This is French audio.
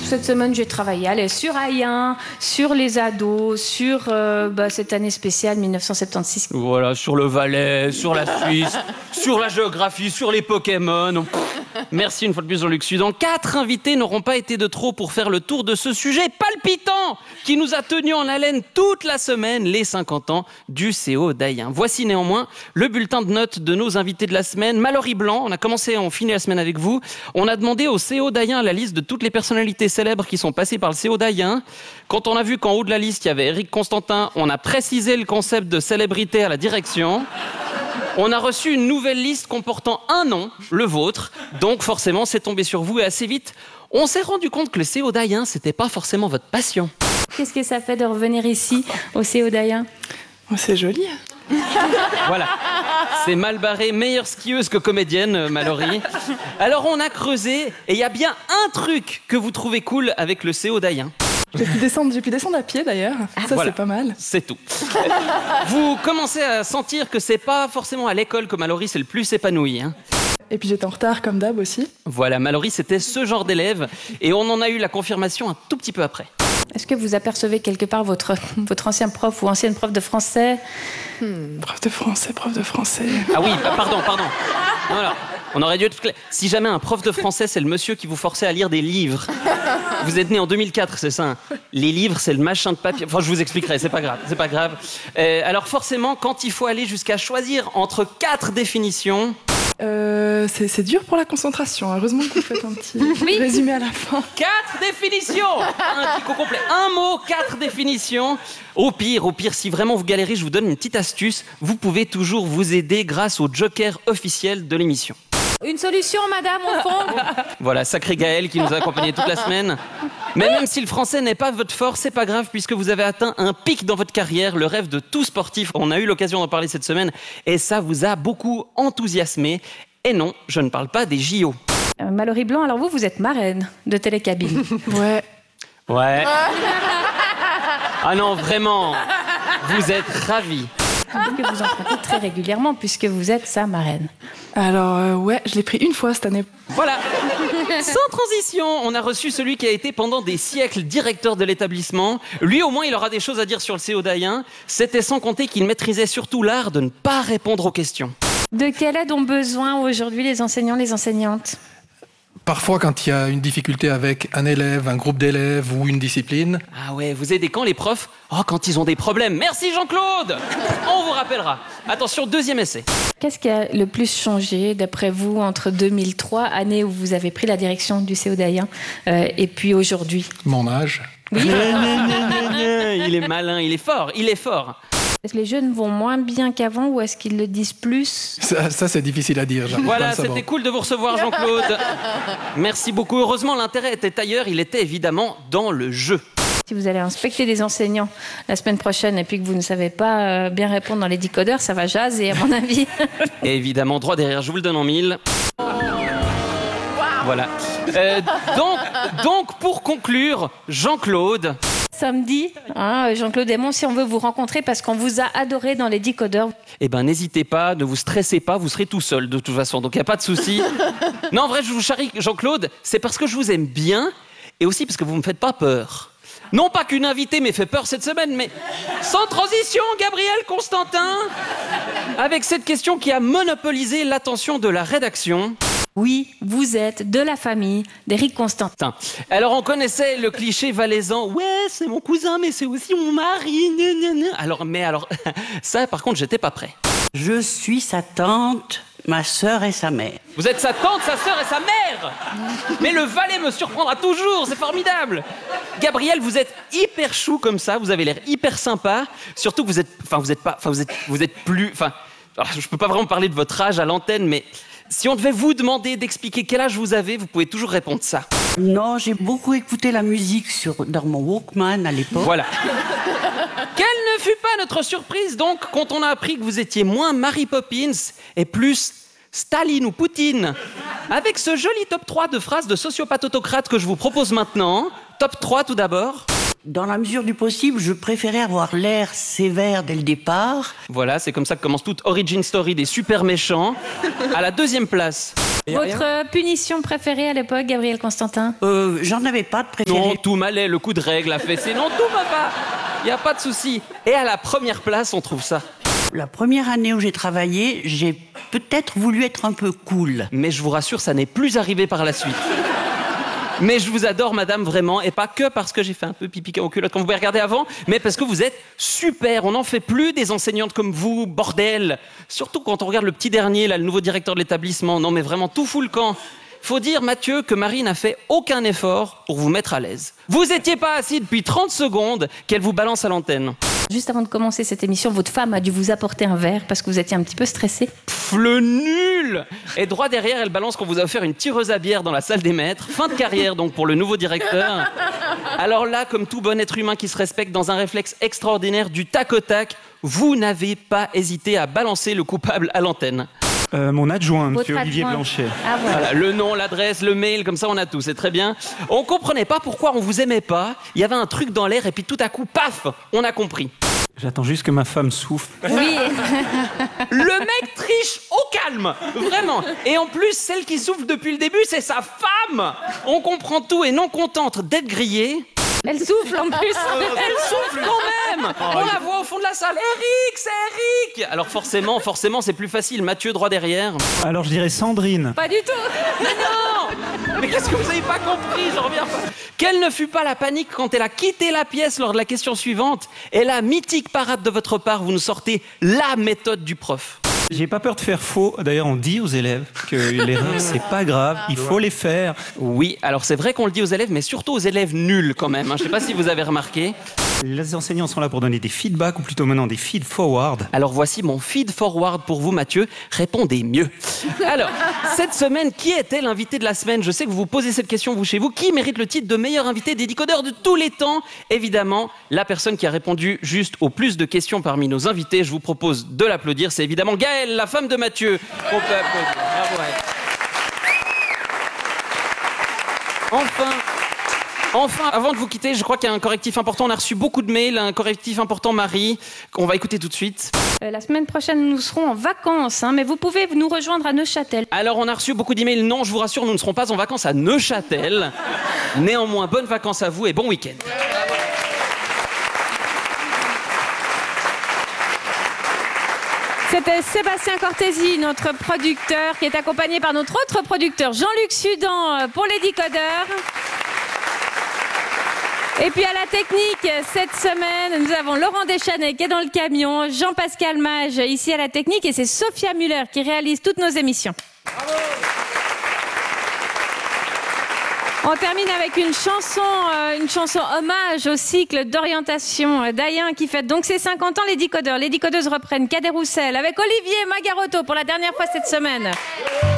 Cette semaine, j'ai travaillé sur Ayen, sur les ados, sur cette année spéciale 1976. Voilà, sur le Valais, sur la Suisse, sur la géographie, sur les Pokémon. Merci une fois de plus Jean-Luc Sudan. 4 invités n'auront pas été de trop pour faire le tour de ce sujet palpitant qui nous a tenus en haleine toute la semaine, les 50 ans du CO d'Ayen. Voici néanmoins le bulletin de notes de nos invités de la semaine. Mallory Blanc, on finit la semaine avec vous. On a demandé au CO d'Ayen la liste de toutes les personnalités célèbres qui sont passées par le CO d'Ayen. Quand on a vu qu'en haut de la liste, il y avait Éric Constantin, on a précisé le concept de célébrité à la direction. On a reçu une nouvelle liste comportant un nom, le vôtre. Donc forcément, c'est tombé sur vous et assez vite, on s'est rendu compte que le CO d'Ayen, c'était pas forcément votre passion. Qu'est-ce que ça fait de revenir ici, au CO d'Ayen ? C'est joli. Voilà, c'est mal barré, meilleure skieuse que comédienne, Mallory. Alors on a creusé, et il y a bien un truc que vous trouvez cool avec le CO d'Ayen. J'ai pu descendre à pied d'ailleurs, ça voilà, c'est pas mal. C'est tout. Vous commencez à sentir que c'est pas forcément à l'école que Mallory s'est le plus épanoui. Et puis j'étais en retard comme d'hab aussi. Voilà, Mallory c'était ce genre d'élève, et on en a eu la confirmation un tout petit peu après. Est-ce que vous apercevez quelque part votre ancien prof ou ancienne prof de français ? Prof de français. Ah oui, pardon. Voilà. On aurait dû être clair. Si jamais un prof de français, c'est le monsieur qui vous forçait à lire des livres. Vous êtes né en 2004, c'est ça ? Les livres, c'est le machin de papier. Enfin, je vous expliquerai, c'est pas grave. Alors forcément, quand il faut aller jusqu'à choisir entre 4 définitions... C'est dur pour la concentration. Heureusement que vous faites un petit résumé à la fin. 4 définitions. Un petit complet. Un mot, 4 définitions. Au pire, si vraiment vous galérez, je vous donne une petite astuce. Vous pouvez toujours vous aider grâce au joker officiel de l'émission. Une solution, madame, au fond. Voilà, sacré Gaël qui nous a accompagnés toute la semaine. Mais même si le français n'est pas votre force, c'est pas grave puisque vous avez atteint un pic dans votre carrière, le rêve de tout sportif. On a eu l'occasion d'en parler cette semaine et ça vous a beaucoup enthousiasmé. Et non, je ne parle pas des JO. Mallory Blanc, alors vous êtes marraine de Télécabine. Ouais. Ah non, vraiment, vous êtes ravie. Que vous empruntez très régulièrement puisque vous êtes sa marraine. Alors je l'ai pris une fois cette année. Voilà. Sans transition, on a reçu celui qui a été pendant des siècles directeur de l'établissement. Lui, au moins, il aura des choses à dire sur le CO d'Ayen. C'était sans compter qu'il maîtrisait surtout l'art de ne pas répondre aux questions. De quelle aide ont besoin aujourd'hui les enseignants, les enseignantes ? Parfois, quand il y a une difficulté avec un élève, un groupe d'élèves ou une discipline. Ah ouais, vous aidez quand les profs ? Oh, quand ils ont des problèmes. Merci Jean-Claude. On vous rappellera. Attention, 2e essai. Qu'est-ce qui a le plus changé, d'après vous, entre 2003, année où vous avez pris la direction du CO d'Ayen, et puis aujourd'hui ? Mon âge. Oui. Il est malin, il est fort. Est-ce que les jeunes vont moins bien qu'avant ou est-ce qu'ils le disent plus ? Ça c'est difficile à dire. Voilà, c'était cool de vous recevoir Jean-Claude. Merci beaucoup. Heureusement, l'intérêt était ailleurs. Il était évidemment dans le jeu. Si vous allez inspecter des enseignants la semaine prochaine et puis que vous ne savez pas bien répondre dans les décodeurs, ça va jaser à mon avis. Et évidemment, droit derrière, je vous le donne en 1000. Voilà. Donc, pour conclure, Jean-Claude... Samedi, Jean-Claude Aymon, si on veut vous rencontrer parce qu'on vous a adoré dans les décodeurs. Eh ben, n'hésitez pas, ne vous stressez pas, vous serez tout seul de toute façon, donc il n'y a pas de souci. Non, en vrai, je vous charrie, Jean-Claude, c'est parce que je vous aime bien et aussi parce que vous ne me faites pas peur. Non pas qu'une invitée m'ait fait peur cette semaine, mais sans transition, Gabriel Constantin, avec cette question qui a monopolisé l'attention de la rédaction. Oui, vous êtes de la famille d'Éric Constantin. Alors on connaissait le cliché valaisan. Ouais, c'est mon cousin, mais c'est aussi mon mari. Alors, ça par contre, j'étais pas prêt. Je suis sa tante, ma sœur et sa mère. Vous êtes sa tante, sa sœur et sa mère. Mais le Valais me surprendra toujours, c'est formidable. Gabriel, vous êtes hyper chou comme ça, vous avez l'air hyper sympa. Surtout que vous êtes plus... je peux pas vraiment parler de votre âge à l'antenne, mais... Si on devait vous demander d'expliquer quel âge vous avez, vous pouvez toujours répondre ça. Non, j'ai beaucoup écouté la musique dans mon Walkman à l'époque. Voilà. Quelle ne fut pas notre surprise donc quand on a appris que vous étiez moins Mary Poppins et plus Staline ou Poutine. Avec ce joli top 3 de phrases de sociopathe autocrate que je vous propose maintenant. Top 3 tout d'abord. Dans la mesure du possible, je préférais avoir l'air sévère dès le départ. Voilà, c'est comme ça que commence toute origin story des super méchants. À la 2e place. Votre punition préférée à l'époque, Gabriel Constantin? J'en avais pas de préféré. Non, tout m'allait, le coup de règle, la fessée, non, tout va pas. Il n'y a pas de souci. Et à la 1re place, on trouve ça. La première année où j'ai travaillé, j'ai peut-être voulu être un peu cool. Mais je vous rassure, ça n'est plus arrivé par la suite. Mais je vous adore, madame, vraiment, et pas que parce que j'ai fait un peu pipi au culotte, comme vous pouvez regarder avant, mais parce que vous êtes super. On n'en fait plus des enseignantes comme vous, bordel. Surtout quand on regarde le petit dernier, là, le nouveau directeur de l'établissement. Non, mais vraiment, tout fout le camp. Faut dire, Mathieu, que Marie n'a fait aucun effort pour vous mettre à l'aise. Vous étiez pas assis depuis 30 secondes qu'elle vous balance à l'antenne. Juste avant de commencer cette émission, votre femme a dû vous apporter un verre parce que vous étiez un petit peu stressé. Pff, le nul. Et droit derrière, elle balance qu'on vous a offert une tireuse à bière dans la salle des maîtres. Fin de carrière, donc, pour le nouveau directeur. Alors là, comme tout bon être humain qui se respecte dans un réflexe extraordinaire du tac au tac, vous n'avez pas hésité à balancer le coupable à l'antenne. Mon adjoint, Votre monsieur Olivier adjoint. Blanchet. Ah voilà. Voilà, le nom, l'adresse, le mail, comme ça on a tout, c'est très bien. On comprenait pas pourquoi on vous aimait pas, il y avait un truc dans l'air et puis tout à coup, paf, on a compris. J'attends juste que ma femme souffle. Oui. Le mec triche au calme, vraiment. Et en plus, celle qui souffle depuis le début, c'est sa femme. On comprend tout et non contente d'être grillée. Elle souffle en plus. Elle souffle quand même. On la voit au fond de la salle. Eric, c'est Eric. Alors forcément, c'est plus facile. Mathieu droit derrière. Alors je dirais Sandrine. Pas du tout. Non. Mais qu'est-ce que vous avez pas compris? J'en reviens pas. Quelle ne fut pas la panique quand elle a quitté la pièce lors de la question suivante? Et la mythique parade de votre part, vous nous sortez la méthode du prof. J'ai pas peur de faire faux. D'ailleurs, on dit aux élèves que l'erreur, c'est pas grave, il faut les faire. Oui, alors c'est vrai qu'on le dit aux élèves, mais surtout aux élèves nuls quand même. Je sais pas si vous avez remarqué. Les enseignants sont là pour donner des feedbacks, ou plutôt maintenant des feed-forward. Alors voici mon feed forward pour vous, Mathieu. Répondez mieux. Alors, cette semaine, qui était l'invité de la semaine? Je sais que vous vous posez cette question, vous, chez vous. Qui mérite le titre de meilleur invité des décodeurs de tous les temps? Évidemment, la personne qui a répondu juste au plus de questions parmi nos invités. Je vous propose de l'applaudir. C'est évidemment Gaëlle, la femme de Mathieu. On peut applaudir. Bravo, elle. Enfin, avant de vous quitter, je crois qu'il y a un correctif important. On a reçu beaucoup de mails, un correctif important, Marie, qu'on va écouter tout de suite. La semaine prochaine, nous serons en vacances, mais vous pouvez nous rejoindre à Neuchâtel. Alors, on a reçu beaucoup d'emails. Non, je vous rassure, nous ne serons pas en vacances à Neuchâtel. Néanmoins, bonnes vacances à vous et bon week-end. C'était Sébastien Cortési, notre producteur, qui est accompagné par notre autre producteur, Jean-Luc Sudan, pour les décodeurs. Et puis à la technique, cette semaine, nous avons Laurent Deschanel qui est dans le camion, Jean-Pascal Mage ici à la technique, et c'est Sophia Muller qui réalise toutes nos émissions. Bravo. On termine avec une chanson hommage au cycle d'orientation d'Ayen qui fête donc ses 50 ans, les décodeurs. Les décodeuses reprennent Cadet Roussel avec Olivier Magarotto pour la dernière fois cette semaine.